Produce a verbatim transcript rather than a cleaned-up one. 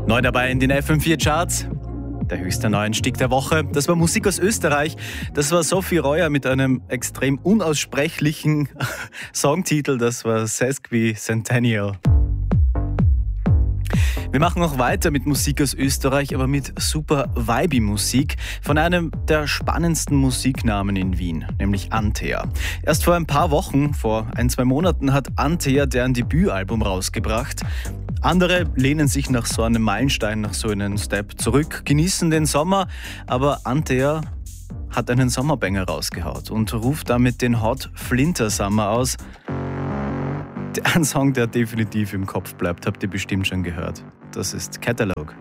Neu dabei in den F M vier Charts. Der höchste Neuanstieg der Woche. Das war Musik aus Österreich. Das war Sophie Reuer mit einem extrem unaussprechlichen Songtitel. Das war Sesquicentennial. Wir machen auch weiter mit Musik aus Österreich, aber mit super Vibe-Musik von einem der spannendsten Musiknamen in Wien, nämlich Antea. Erst vor ein paar Wochen, vor ein, zwei Monaten, hat Antea deren Debütalbum rausgebracht. Andere lehnen sich nach so einem Meilenstein, nach so einem Step zurück, genießen den Sommer, aber Antea hat einen Sommerbanger rausgehaut und ruft damit den Hot Flinter Summer aus. Ein Song, der definitiv im Kopf bleibt, habt ihr bestimmt schon gehört. Das ist Catalog.